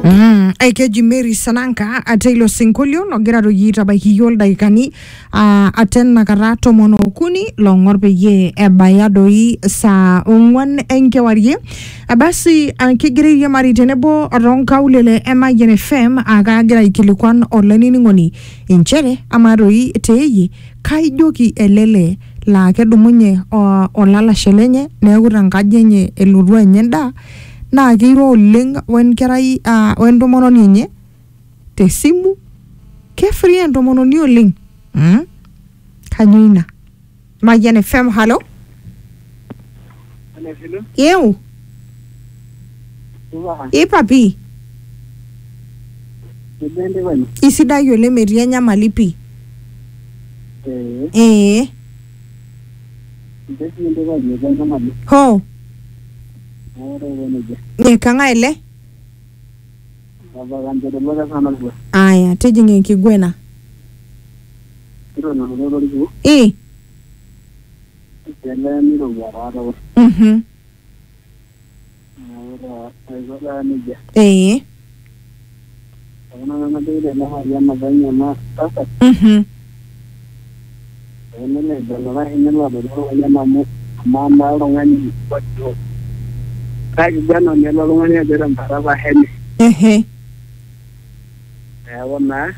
Keji Mary Sananka Taylor Sinkolio logira royita baikiyol daikani atenna karato monokuni longor peye ebaya doi saa 4 enkewarie basi kigiriye mari tenebo ronkaulele Mayen FM agagira ikilikwan olaniningoni inchere amaroi teye kaijoki elele la kedumunye olala shelenye neeku tenkaji enye elotu enyenda na kiro oleng wen kerai wen tomononi enye te simu kefree entomononi oleng kanyoina Mayen FM hello eu papi isidai ole metii enyamali pi ho kanga ele aya tejinge kigwena Kajana nelo longani adera mparaba heni. Wana.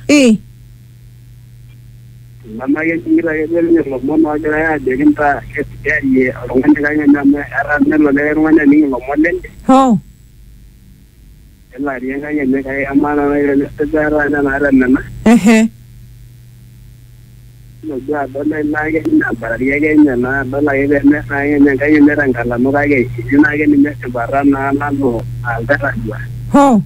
Mama yengira yele lomono ajara ya deginta ketiye longani kanya nyama ara nelo le longani ningi lomolende. Ho. Ela rienga yele kaya amana na ile tejara na ara nana. No ya dole la ge na bararia ge na dole ge ne na ge ne kaya ne rangala no kage ina ge ni me barana na no aldara dua. Ho.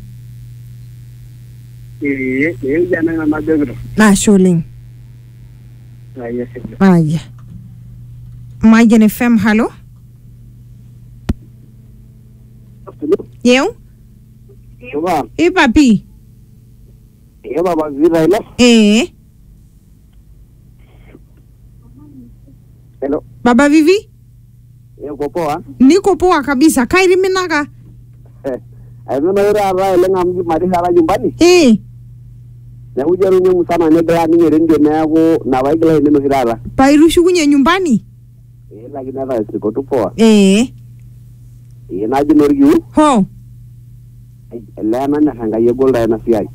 Jana na madegro. Na shuling. Aya. Mayen FM hello. Eu? Papi. Eu baba vira ile. Hello. Baba Vivi? Uko poa? Niko poa kabisa. Kairi minaka. Aizuna ira ara ile ngamji mari sala nyumbani. Na ujaru nyumu sana nebra ninge rende nago na waigla neno hirara. Pairushu kunye nyumbani? Lakini hata siko tu poa. Na jinoriu. Ho. Lana na hanga yegolda na siai.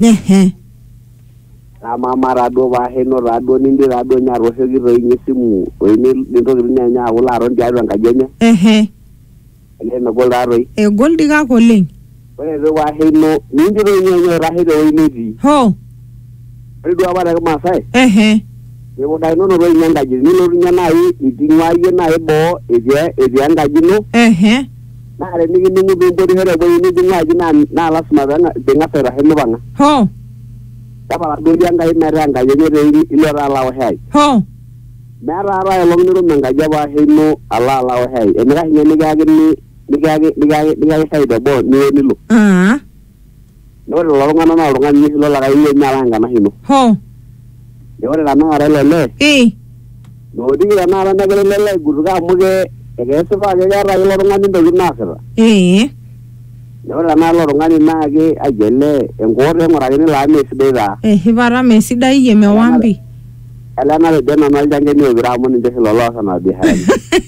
Mama rado ba heno rado nindi rado nya rohe gi roinye simu oine nindo nya nya wala ron jaru ngajenya ele no gol roi gol diga ko len wala wa heno nindi ro nya rahe do oine di ho do abara ma sai ye wo dai no ro nya ngaji ni no nya na yi idinwa ye na e bo eje ngaji no na re ni ngi do do here bo ni dinwa ji na lasma de nga fera heno banga ho Tapa dodi anga imeranga yenye ile ala wahai. Ho. Mera ara long niru menga jaba hino ala wahai. Emira hinya nigage sai da bo ni nilu. No lolonga na lolonga ni lo la ile nyalanga na hino. Ho. Yore la no ara lele. No di la na na lele guruga muge egese ba ge ara ile lolonga ni ndo nasara. Yora na lorongani nage ajele engore ngorageni la mesidera hibara mesida iye mewambi ala na dena na jange ni bira mo ni de lolo sana bi hali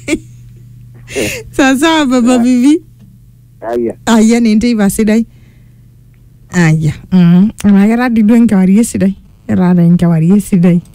sasa baba Vivi aya ni ndi basidai aya anagera didwen kawari sidai era da kawari sidai